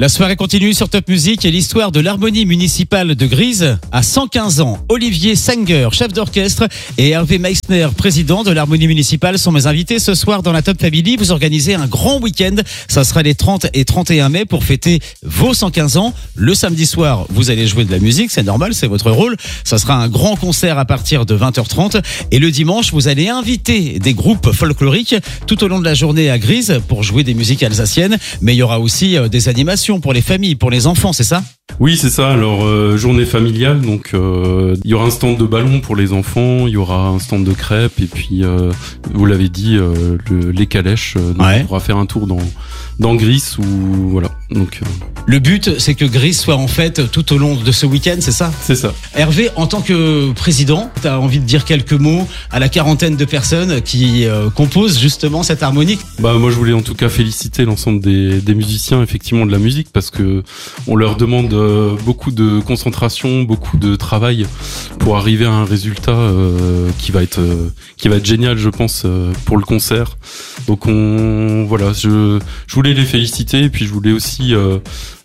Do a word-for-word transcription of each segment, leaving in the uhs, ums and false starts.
La soirée continue sur Top Music et l'histoire de l'harmonie municipale de Grise à cent quinze ans. Olivier Sanger, chef d'orchestre, et Hervé Meissner, président de l'harmonie municipale, sont mes invités ce soir dans la Top Family. Vous organisez un grand week-end. Ça sera les trente et trente et un mai pour fêter vos cent quinze ans. Le samedi soir, vous allez jouer de la musique, c'est normal, c'est votre rôle. Ça sera un grand concert à partir de vingt heures trente. Et le dimanche, vous allez inviter des groupes folkloriques tout au long de la journée à Grise pour jouer des musiques alsaciennes. Mais il y aura aussi des animations pour les familles, pour les enfants, c'est ça ? Oui, c'est ça. Alors, euh, journée familiale, donc euh, il y aura un stand de ballons pour les enfants, il y aura un stand de crêpes, et puis, euh, vous l'avez dit, euh, le, les calèches. Euh, donc ouais. On pourra faire un tour dans dans Grise ou voilà. Donc euh... le but, c'est que Grise soit en fête tout au long de ce week-end, c'est ça ? C'est ça. Hervé, en tant que président, tu as envie de dire quelques mots à la quarantaine de personnes qui euh, composent justement cette harmonie ? Bah moi, je voulais en tout cas féliciter l'ensemble des, des musiciens, effectivement, de la musique, parce que on leur demande euh, beaucoup de concentration, beaucoup de travail pour arriver à un résultat euh, qui va être euh, qui va être génial, je pense, euh, pour le concert. Donc on voilà, je je voulais les féliciter, et puis je voulais aussi euh,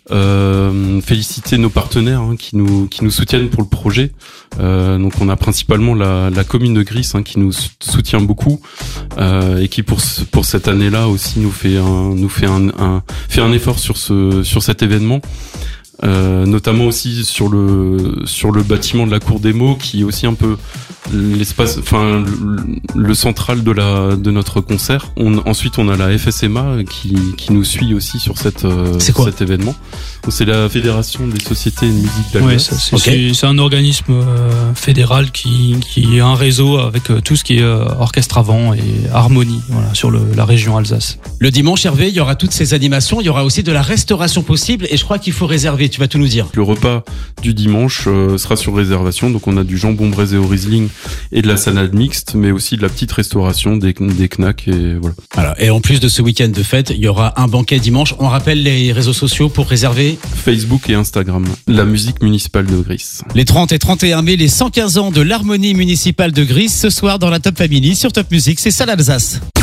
euh, féliciter nos partenaires hein, qui nous qui nous soutiennent pour le projet. Euh, donc on a principalement la, la commune de Grise hein, qui nous soutient beaucoup euh, et qui pour pour cette année-là aussi nous fait un nous fait un, un fait un effort sur ce sur cet événement. Euh, notamment aussi sur le sur le bâtiment de la Cour des Mots, qui est aussi un peu l'espace, enfin le, le central de la de notre concert. On, ensuite, on a la F S M A qui qui nous suit aussi sur cette euh, cet événement. Donc, c'est la Fédération des sociétés de musique d'Alsace. Ouais, ça, c'est, okay. c'est, c'est un organisme euh, fédéral qui qui a un réseau avec euh, tout ce qui est euh, orchestre avant et harmonie, voilà, sur le, la région Alsace. Le dimanche, Hervé, il y aura toutes ces animations. Il y aura aussi de la restauration possible, et je crois qu'il faut réserver. Tu vas tout nous dire. Le repas du dimanche euh, sera sur réservation, donc on a du jambon braisé au Riesling et de la salade mixte, mais aussi de la petite restauration, des, des knacks et voilà. Voilà. Et en plus de ce week-end de fête, il y aura un banquet dimanche. On rappelle les réseaux sociaux pour réserver. Facebook et Instagram. La musique municipale de Grise. Les trente et trente et un mai, les cent quinze ans de l'harmonie municipale de Grise, ce soir dans la Top Family sur Top Music, c'est ça l'Alsace.